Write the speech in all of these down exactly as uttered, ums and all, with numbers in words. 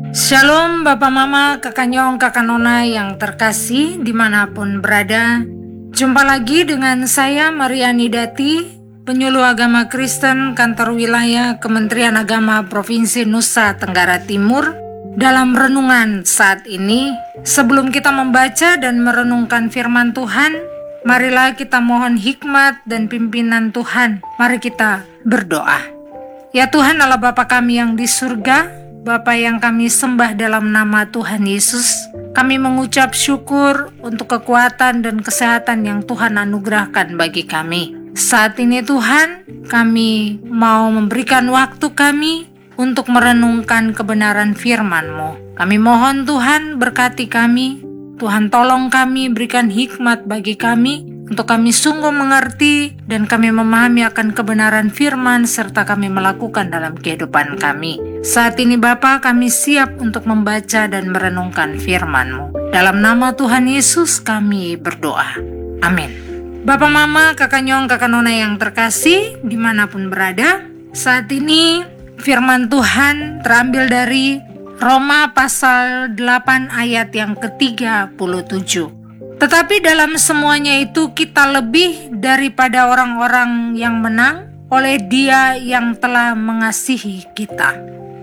Shalom Bapak Mama, Kakak Nyong, Kakak Nona yang terkasih dimanapun berada. Jumpa lagi dengan saya Mariani Dati, penyuluh agama Kristen kantor wilayah Kementerian Agama Provinsi Nusa Tenggara Timur. Dalam renungan saat ini, sebelum kita membaca dan merenungkan firman Tuhan, marilah kita mohon hikmat dan pimpinan Tuhan. Mari kita berdoa. Ya Tuhan Allah Bapa kami yang di surga, Bapa yang kami sembah dalam nama Tuhan Yesus, kami mengucap syukur untuk kekuatan dan kesehatan yang Tuhan anugerahkan bagi kami. Saat ini Tuhan, kami mau memberikan waktu kami untuk merenungkan kebenaran firman-Mu. Kami mohon Tuhan berkati kami, Tuhan tolong kami, berikan hikmat bagi kami, untuk kami sungguh mengerti dan kami memahami akan kebenaran firman serta kami melakukan dalam kehidupan kami. Saat ini Bapa, kami siap untuk membaca dan merenungkan firman-Mu. Dalam nama Tuhan Yesus kami berdoa. Amin. Bapak Mama, Kakak Nyong, Kakak Nona yang terkasih dimanapun berada, saat ini firman Tuhan terambil dari Roma pasal delapan ayat yang ke tiga puluh tujuh. Tetapi dalam semuanya itu kita lebih daripada orang-orang yang menang oleh Dia yang telah mengasihi kita.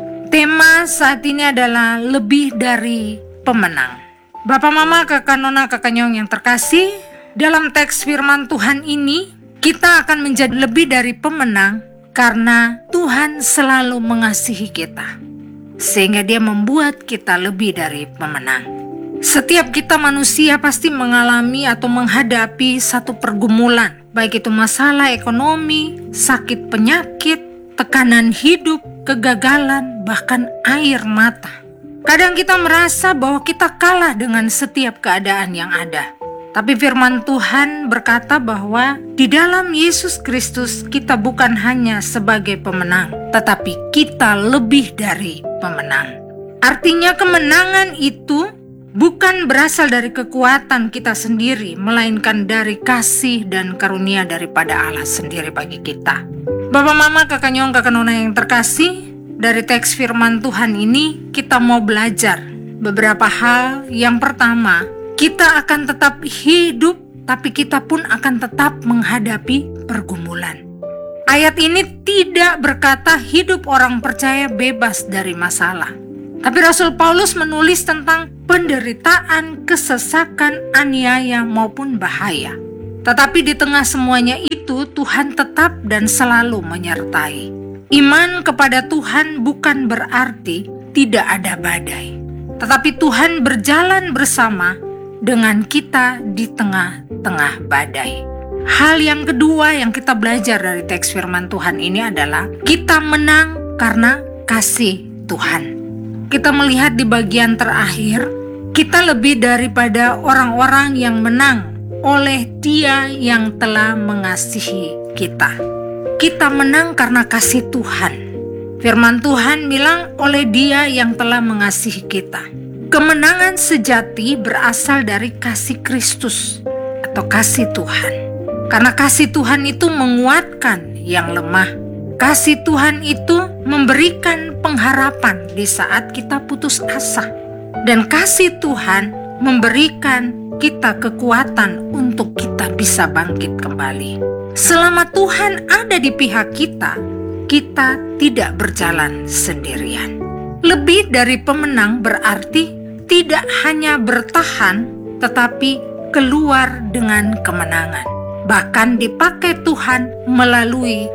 Tema saat ini adalah lebih dari pemenang. Bapak Mama, Kakak Nona, Kakak Nyong yang terkasih, dalam teks firman Tuhan ini kita akan menjadi lebih dari pemenang karena Tuhan selalu mengasihi kita, sehingga Dia membuat kita lebih dari pemenang. Setiap kita manusia pasti mengalami atau menghadapi satu pergumulan, baik itu masalah ekonomi, sakit penyakit, tekanan hidup, kegagalan, bahkan air mata. Kadang kita merasa bahwa kita kalah dengan setiap keadaan yang ada. Tapi firman Tuhan berkata bahwa di dalam Yesus Kristus kita bukan hanya sebagai pemenang, tetapi kita lebih dari pemenang. Artinya kemenangan itu bukan berasal dari kekuatan kita sendiri, melainkan dari kasih dan karunia daripada Allah sendiri bagi kita. Bapak Mama, Kakak Nyong, Kakak Nona yang terkasih, dari teks firman Tuhan ini kita mau belajar beberapa hal. Yang pertama, kita akan tetap hidup, tapi kita pun akan tetap menghadapi pergumulan. Ayat ini tidak berkata hidup orang percaya bebas dari masalah. Tapi Rasul Paulus menulis tentang penderitaan, kesesakan, aniaya maupun bahaya. Tetapi di tengah semuanya itu Tuhan tetap dan selalu menyertai. Iman kepada Tuhan bukan berarti tidak ada badai, tetapi Tuhan berjalan bersama dengan kita di tengah-tengah badai. Hal yang kedua yang kita belajar dari teks firman Tuhan ini adalah kita menang karena kasih Tuhan. Kita melihat di bagian terakhir, kita lebih daripada orang-orang yang menang oleh Dia yang telah mengasihi kita. Kita menang karena kasih Tuhan. Firman Tuhan bilang oleh Dia yang telah mengasihi kita. Kemenangan sejati berasal dari kasih Kristus atau kasih Tuhan. Karena kasih Tuhan itu menguatkan yang lemah. Kasih Tuhan itu memberikan pengharapan di saat kita putus asa. Dan kasih Tuhan memberikan kita kekuatan untuk kita bisa bangkit kembali. Selama Tuhan ada di pihak kita, kita tidak berjalan sendirian. Lebih dari pemenang berarti tidak hanya bertahan, tetapi keluar dengan kemenangan. Bahkan dipakai Tuhan melalui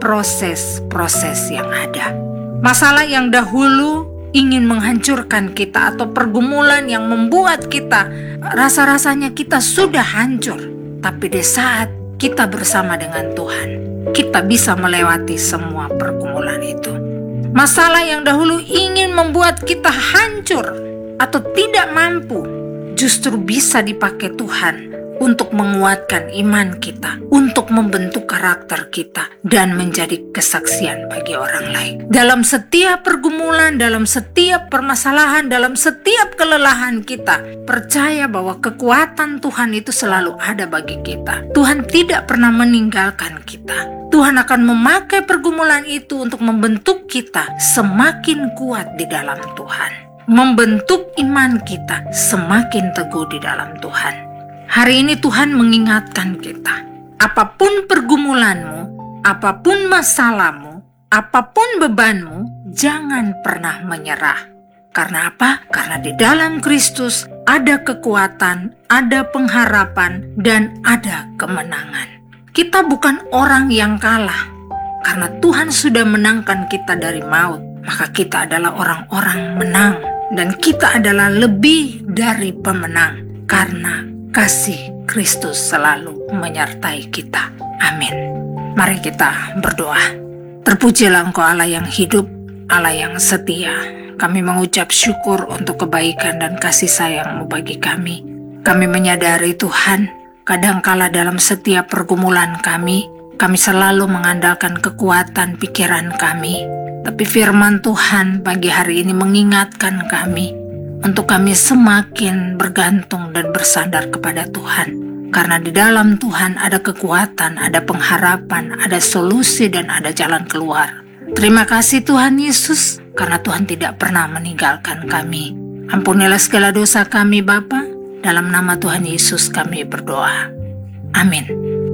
proses-proses yang ada. Masalah yang dahulu ingin menghancurkan kita atau pergumulan yang membuat kita rasa-rasanya kita sudah hancur. Tapi di saat kita bersama dengan Tuhan, kita bisa melewati semua pergumulan itu. Masalah yang dahulu ingin membuat kita hancur atau tidak mampu, justru bisa dipakai Tuhan untuk menguatkan iman kita, untuk membentuk karakter kita, dan menjadi kesaksian bagi orang lain. Dalam setiap pergumulan, dalam setiap permasalahan, dalam setiap kelelahan kita, percaya bahwa kekuatan Tuhan itu selalu ada bagi kita. Tuhan tidak pernah meninggalkan kita. Tuhan akan memakai pergumulan itu untuk membentuk kita semakin kuat di dalam Tuhan. membentuk iman kita semakin teguh di dalam Tuhan. Hari ini Tuhan mengingatkan kita, apapun pergumulanmu, apapun masalahmu, apapun bebanmu, jangan pernah menyerah. Karena apa? Karena di dalam Kristus ada kekuatan, ada pengharapan, dan ada kemenangan. Kita bukan orang yang kalah. Karena Tuhan sudah menangkan kita dari maut, maka kita adalah orang-orang menang. Dan kita adalah lebih dari pemenang. Karena kasih Kristus selalu menyertai kita. Amin. Mari kita berdoa. Terpujilah Engkau Allah yang hidup, Allah yang setia. Kami mengucap syukur untuk kebaikan dan kasih sayang-Mu bagi kami. Kami menyadari Tuhan, kadangkala dalam setiap pergumulan kami, kami selalu mengandalkan kekuatan pikiran kami. Tapi firman Tuhan pagi hari ini mengingatkan kami untuk kami semakin bergantung dan bersandar kepada Tuhan. Karena di dalam Tuhan ada kekuatan, ada pengharapan, ada solusi dan ada jalan keluar. Terima kasih Tuhan Yesus, karena Tuhan tidak pernah meninggalkan kami. Ampunilah segala dosa kami Bapa, dalam nama Tuhan Yesus kami berdoa. Amin.